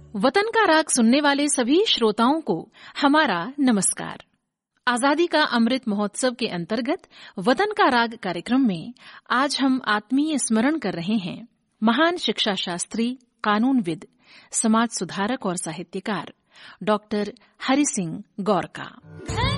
वतन का राग सुनने वाले सभी श्रोताओं को हमारा नमस्कार। आजादी का अमृत महोत्सव के अंतर्गत वतन का राग कार्यक्रम में आज हम आत्मीय स्मरण कर रहे हैं महान शिक्षा शास्त्री, कानूनविद, समाज सुधारक और साहित्यकार डॉक्टर हरि सिंह गौर का।